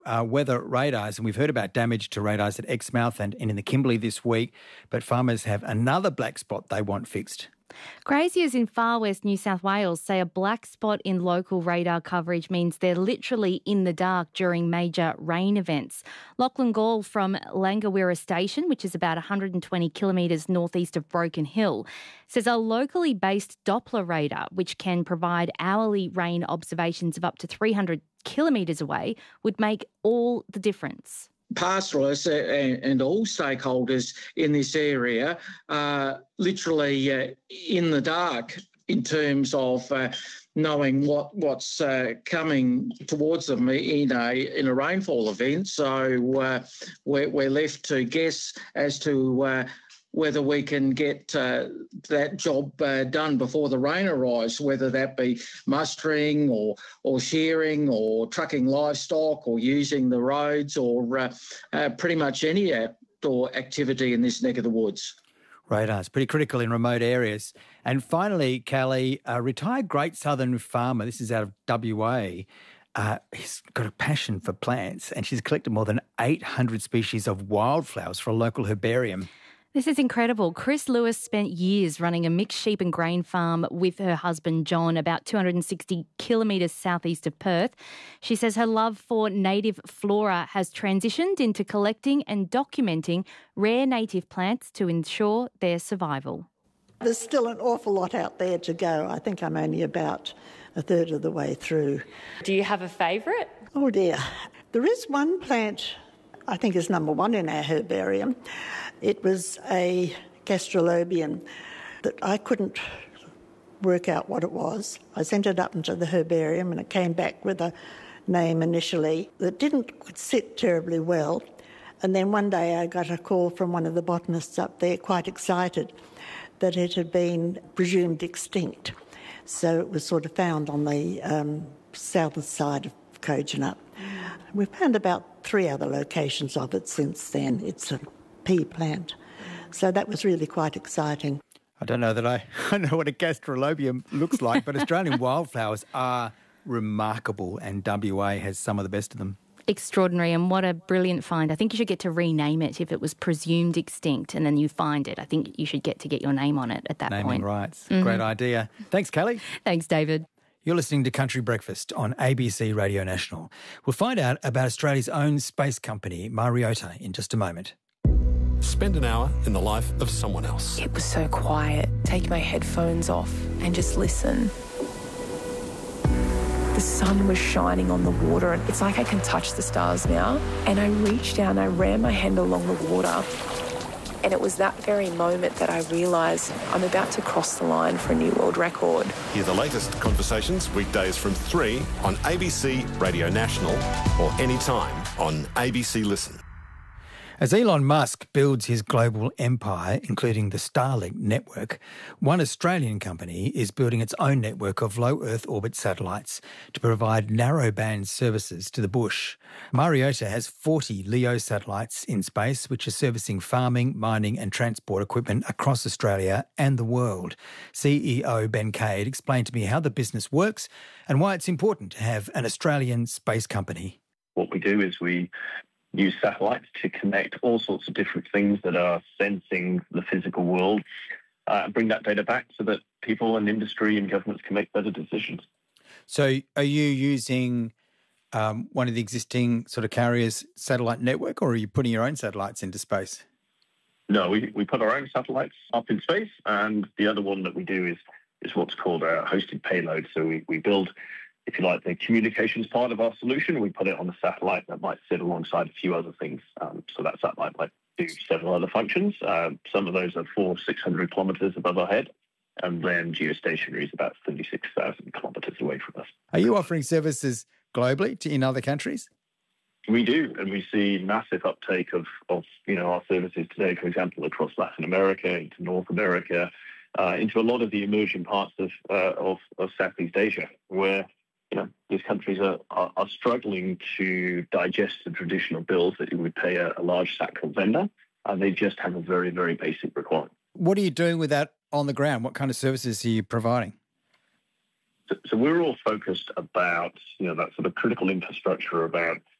weather radars, and we've heard about damage to radars at Exmouth and in the Kimberley this week, but farmers have another black spot they want fixed. Graziers in far west New South Wales say a black spot in local radar coverage means they're literally in the dark during major rain events. Lachlan Gall from Langawira Station, which is about 120 kilometres northeast of Broken Hill, says a locally based Doppler radar, which can provide hourly rain observations of up to 300 kilometres away, would make all the difference. Pastoralists and all stakeholders in this area are literally in the dark in terms of knowing what's coming towards them in a rainfall event. So we're left to guess as to whether we can get that job done before the rain arrives, whether that be mustering or shearing or trucking livestock or using the roads or pretty much any outdoor activity in this neck of the woods. Radars, pretty critical in remote areas. And finally, Callie, a retired Great Southern farmer, this is out of WA, he's got a passion for plants and she's collected more than 800 species of wildflowers for a local herbarium. This is incredible. Chris Lewis spent years running a mixed sheep and grain farm with her husband John about 260 kilometres southeast of Perth. She says her love for native flora has transitioned into collecting and documenting rare native plants to ensure their survival. There's still an awful lot out there to go. I think I'm only about a third of the way through. Do you have a favourite? Oh dear. There is one plant I think is number one in our herbarium. It was a gastrolobium that I couldn't work out what it was. I sent it up into the herbarium and it came back with a name initially that didn't sit terribly well. And then one day I got a call from one of the botanists up there, quite excited, that it had been presumed extinct. So it was sort of found on the south side of Kojonup. We've found about 3 other locations of it since then. It's a pea plant. So that was really quite exciting. I don't know that I know what a gastrolobium looks like, but Australian wildflowers are remarkable and WA has some of the best of them. Extraordinary, and what a brilliant find. I think you should get to rename it if it was presumed extinct and then you find it. I think you should get your name on it at that point. Naming rights. Mm-hmm. Great idea. Thanks, Callie. Thanks, David. You're listening to Country Breakfast on ABC Radio National. We'll find out about Australia's own space company, Mariota, in just a moment. Spend an hour in the life of someone else. It was so quiet. Take my headphones off and just listen. The sun was shining on the water and it's like I can touch the stars now. And I reached down, I ran my hand along the water. And it was that very moment that I realised I'm about to cross the line for a new world record. Hear the latest conversations weekdays from 3 on ABC Radio National or anytime on ABC Listen. As Elon Musk builds his global empire, including the Starlink network, one Australian company is building its own network of low Earth orbit satellites to provide narrowband services to the bush. Mariota has 40 LEO satellites in space, which are servicing farming, mining and transport equipment across Australia and the world. CEO Ben Cade explained to me how the business works and why it's important to have an Australian space company. What we do is we use satellites to connect all sorts of different things that are sensing the physical world, bring that data back so that people and industry and governments can make better decisions. So are you using one of the existing sort of carriers' satellite network, or are you putting your own satellites into space? No, we put our own satellites up in space, and the other one that we do is what's called a hosted payload. So we build, if you like, the communications part of our solution. We put it on a satellite that might sit alongside a few other things. So that satellite might do several other functions. Some of those are 400-600 kilometres above our head. And then geostationary is about 36,000 kilometres away from us. Are you offering services globally in other countries? We do, and we see massive uptake of our services today, for example, across Latin America, into North America, into a lot of the emerging parts of Southeast Asia, where these countries are struggling to digest the traditional bills that you would pay a large satcom vendor, and they just have a very, very basic requirement. What are you doing with that on the ground? What kind of services are you providing? So we're all focused about that sort of critical infrastructure, about